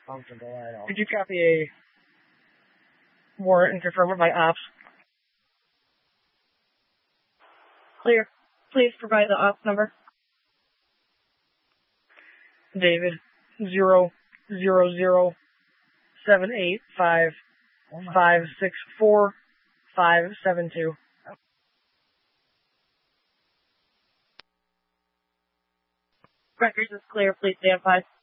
comfortable at all. Could you copy a warrant and confirm it by ops? Clear. Please provide the ops number. David, 000-785-564-572. Records is clear. Please stand by.